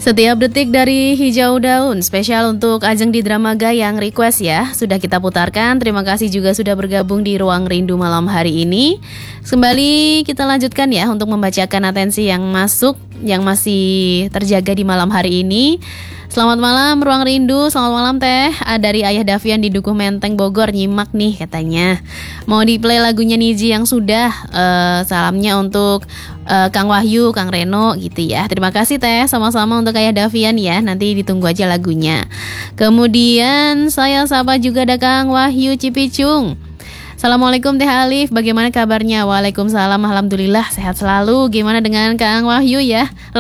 Setiap detik dari Hijau Daun, spesial untuk Ajeng di Dramaga yang request ya. Sudah kita putarkan, terima kasih juga sudah bergabung di Ruang Rindu malam hari ini. Kembali kita lanjutkan ya untuk membacakan atensi yang masuk, yang masih terjaga di malam hari ini. Selamat malam Ruang Rindu, selamat malam Teh. Dari Ayah Davian di Dukuh Menteng Bogor, nyimak nih katanya. Mau di play lagunya Niji yang sudah, salamnya untuk Kang Wahyu, Kang Reno gitu ya. Terima kasih Teh, sama-sama untuk Ayah Davian ya. Nanti ditunggu aja lagunya. Kemudian saya sapa juga ada Kang Wahyu Cipicung. Assalamualaikum Teh Alif, bagaimana kabarnya? Waalaikumsalam, alhamdulillah sehat selalu. Gimana dengan Kang Wahyu ya?